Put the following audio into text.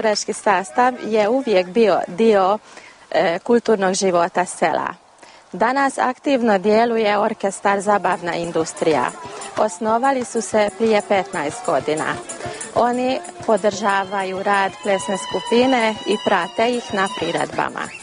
burački sastav je uvijek bio dio kulturnog života sela. Danas aktivno djeluje orkestar Zabavna industrija. Osnovali su se prije 15 godina. Oni podržavaju rad plesne skupine i prate ih na priredbama.